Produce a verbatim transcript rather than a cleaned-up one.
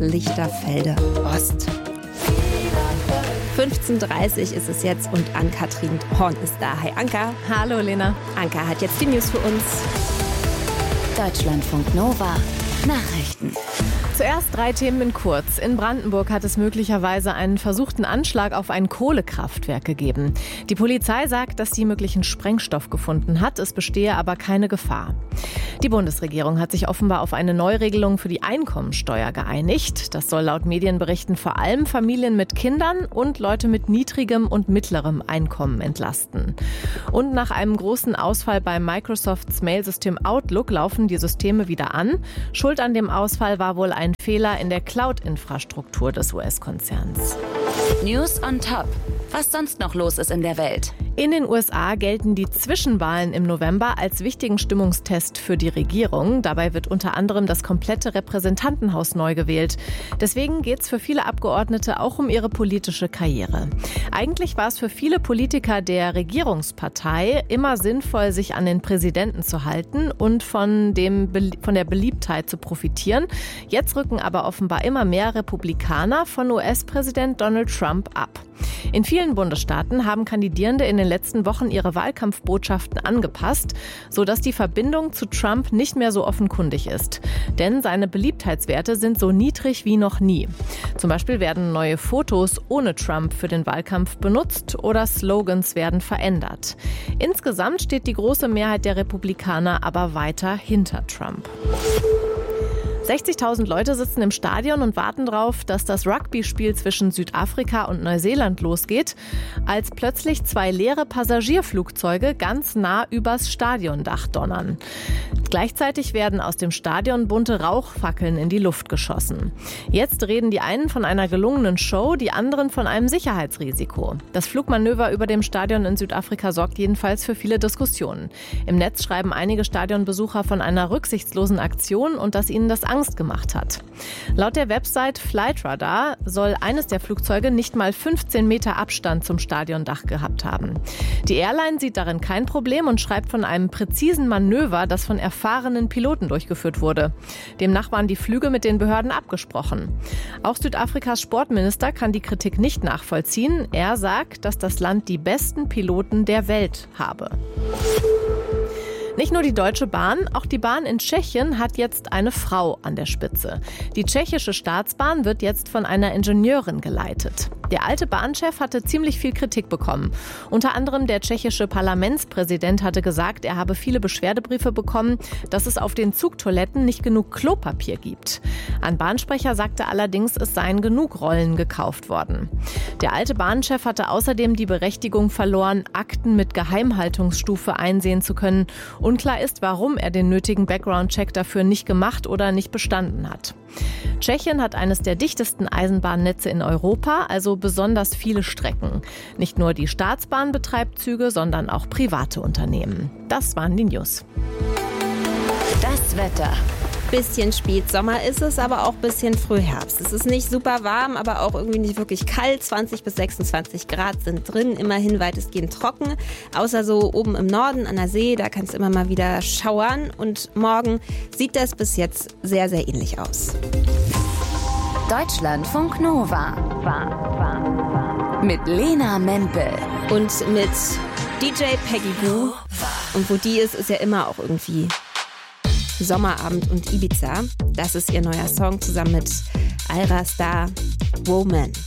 Lichterfelde Ost. fünfzehn Uhr dreißig ist es jetzt und Ann-Kathrin Horn ist da. Hi Anka. Hallo Lena. Anka hat jetzt die News für uns. Deutschlandfunk Nova Nachrichten. Zuerst drei Themen in kurz. In Brandenburg hat es möglicherweise einen versuchten Anschlag auf ein Kohlekraftwerk gegeben. Die Polizei sagt, dass sie möglichen Sprengstoff gefunden hat. Es bestehe aber keine Gefahr. Die Bundesregierung hat sich offenbar auf eine Neuregelung für die Einkommensteuer geeinigt. Das soll laut Medienberichten vor allem Familien mit Kindern und Leute mit niedrigem und mittlerem Einkommen entlasten. Und nach einem großen Ausfall bei Microsofts Mailsystem Outlook laufen die Systeme wieder an. Schuld an dem Ausfall war wohl ein Fehler in der Cloud-Infrastruktur des U S-Konzerns. News on Top. Was sonst noch los ist in der Welt. In den U S A gelten die Zwischenwahlen im November als wichtigen Stimmungstest für die Regierung. Dabei wird unter anderem das komplette Repräsentantenhaus neu gewählt. Deswegen geht es für viele Abgeordnete auch um ihre politische Karriere. Eigentlich war es für viele Politiker der Regierungspartei immer sinnvoll, sich an den Präsidenten zu halten und von, dem, von der Beliebtheit zu profitieren. Jetzt rücken aber offenbar immer mehr Republikaner von U S-Präsident Donald Trump ab. In vielen Bundesstaaten haben Kandidierende in den letzten Wochen ihre Wahlkampfbotschaften angepasst, sodass die Verbindung zu Trump nicht mehr so offenkundig ist. Denn seine Beliebtheitswerte sind so niedrig wie noch nie. Zum Beispiel werden neue Fotos ohne Trump für den Wahlkampf benutzt oder Slogans werden verändert. Insgesamt steht die große Mehrheit der Republikaner aber weiter hinter Trump. sechzigtausend Leute sitzen im Stadion und warten darauf, dass das Rugby-Spiel zwischen Südafrika und Neuseeland losgeht, als plötzlich zwei leere Passagierflugzeuge ganz nah übers Stadiondach donnern. Gleichzeitig werden aus dem Stadion bunte Rauchfackeln in die Luft geschossen. Jetzt reden die einen von einer gelungenen Show, die anderen von einem Sicherheitsrisiko. Das Flugmanöver über dem Stadion in Südafrika sorgt jedenfalls für viele Diskussionen. Im Netz schreiben einige Stadionbesucher von einer rücksichtslosen Aktion und dass ihnen das Angst gemacht hat. Laut der Website Flightradar soll eines der Flugzeuge nicht mal fünfzehn Meter Abstand zum Stadiondach gehabt haben. Die Airline sieht darin kein Problem und schreibt von einem präzisen Manöver, das von erfahrenen Piloten durchgeführt wurde. Demnach waren die Flüge mit den Behörden abgesprochen. Auch Südafrikas Sportminister kann die Kritik nicht nachvollziehen. Er sagt, dass das Land die besten Piloten der Welt habe. Nicht nur die Deutsche Bahn, auch die Bahn in Tschechien hat jetzt eine Frau an der Spitze. Die tschechische Staatsbahn wird jetzt von einer Ingenieurin geleitet. Der alte Bahnchef hatte ziemlich viel Kritik bekommen. Unter anderem der tschechische Parlamentspräsident hatte gesagt, er habe viele Beschwerdebriefe bekommen, dass es auf den Zugtoiletten nicht genug Klopapier gibt. Ein Bahnsprecher sagte allerdings, es seien genug Rollen gekauft worden. Der alte Bahnchef hatte außerdem die Berechtigung verloren, Akten mit Geheimhaltungsstufe einsehen zu können. Unklar ist, warum er den nötigen Background-Check dafür nicht gemacht oder nicht bestanden hat. Tschechien hat eines der dichtesten Eisenbahnnetze in Europa, also besonders viele Strecken. Nicht nur die Staatsbahn betreibt Züge, sondern auch private Unternehmen. Das waren die News. Das Wetter. Bisschen Spätsommer ist es, aber auch bisschen Frühherbst. Es ist nicht super warm, aber auch irgendwie nicht wirklich kalt. zwanzig bis sechsundzwanzig Grad sind drin, immerhin weitestgehend trocken. Außer so oben im Norden an der See, da kann es immer mal wieder schauern. Und morgen sieht das bis jetzt sehr, sehr ähnlich aus. Deutschlandfunk Nova. Mit Lena Mempel. Und mit D J Peggy Gou. Und wo die ist, ist ja immer auch irgendwie Sommerabend und Ibiza. Das ist ihr neuer Song zusammen mit Ayra Starr, Woman.